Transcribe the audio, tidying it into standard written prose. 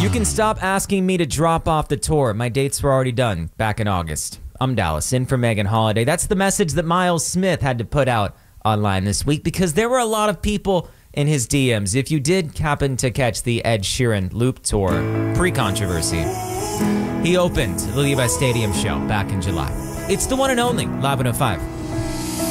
You can stop asking me to drop off the tour. My dates were already done back in August. I'm Dallas, in for Megan Holiday. That's the message that Miles Smith had to put out online this week because there were a lot of people in his DMs. If you did happen to catch the Ed Sheeran Loop Tour pre-controversy, he opened the Levi Stadium show back in July. It's the one and only Live 105.